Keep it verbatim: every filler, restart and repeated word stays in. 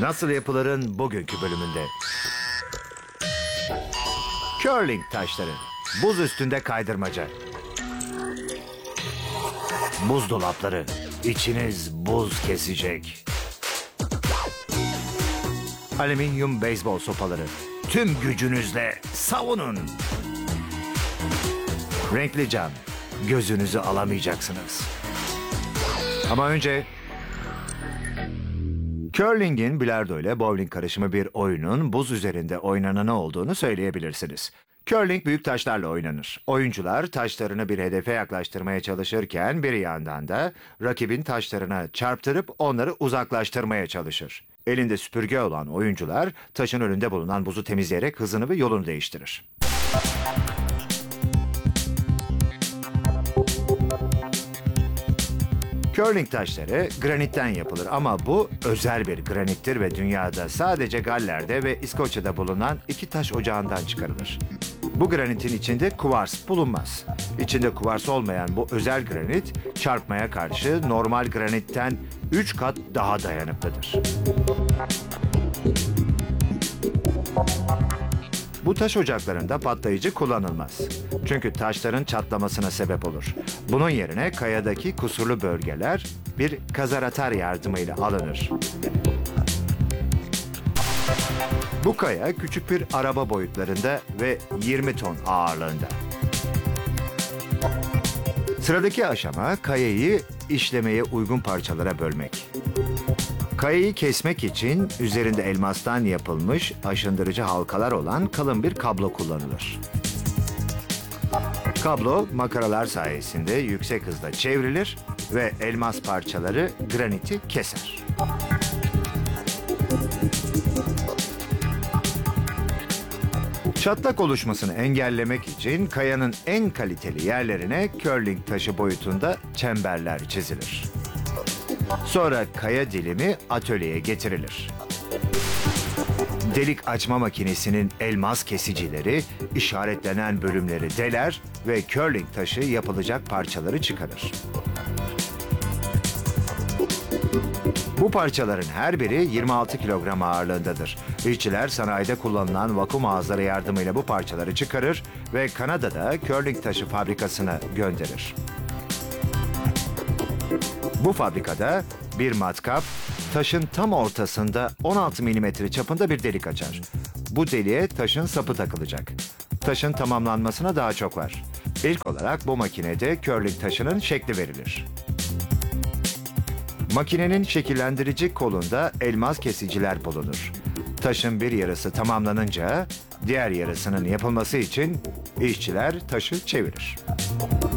Nasıl yapılırın bugünkü bölümünde. Curling taşları. Buz üstünde kaydırmaca. Buzdolapları. İçiniz buz kesecek. Alüminyum beyzbol sopaları. Tüm gücünüzle savunun. Renkli cam. Gözünüzü alamayacaksınız. Ama önce... Curling'in bilardo ile bowling karışımı bir oyunun buz üzerinde oynananı olduğunu söyleyebilirsiniz. Curling büyük taşlarla oynanır. Oyuncular taşlarını bir hedefe yaklaştırmaya çalışırken bir yandan da rakibin taşlarına çarptırıp onları uzaklaştırmaya çalışır. Elinde süpürge olan oyuncular taşın önünde bulunan buzu temizleyerek hızını ve yolunu değiştirir. Curling taşları granitten yapılır ama bu özel bir granittir ve dünyada sadece Galler'de ve İskoçya'da bulunan iki taş ocağından çıkarılır. Bu granitin içinde kuvars bulunmaz. İçinde kuvars olmayan bu özel granit çarpmaya karşı normal granitten üç kat daha dayanıklıdır. Bu taş ocaklarında patlayıcı kullanılmaz. Çünkü taşların çatlamasına sebep olur. Bunun yerine kayadaki kusurlu bölgeler bir kazaratar yardımıyla alınır. Bu kaya küçük bir araba boyutlarında ve yirmi ton ağırlığında. Sıradaki aşama kayayı işlemeye uygun parçalara bölmek. Kayayı kesmek için üzerinde elmastan yapılmış aşındırıcı halkalar olan kalın bir kablo kullanılır. Kablo makaralar sayesinde yüksek hızda çevrilir ve elmas parçaları graniti keser. Çatlak oluşmasını engellemek için kayanın en kaliteli yerlerine curling taşı boyutunda çemberler çizilir. Sonra kaya dilimi atölyeye getirilir. Delik açma makinesinin elmas kesicileri işaretlenen bölümleri deler ve curling taşı yapılacak parçaları çıkarır. Bu parçaların her biri yirmi altı kilogram ağırlığındadır. İşçiler sanayide kullanılan vakum ağızları yardımıyla bu parçaları çıkarır ve Kanada'da curling taşı fabrikasına gönderir. Bu fabrikada bir matkap taşın tam ortasında on altı milimetre çapında bir delik açar. Bu deliğe taşın sapı takılacak. Taşın tamamlanmasına daha çok var. İlk olarak bu makinede curling taşının şekli verilir. Makinenin şekillendirici kolunda elmas kesiciler bulunur. Taşın bir yarısı tamamlanınca diğer yarısının yapılması için işçiler taşı çevirir.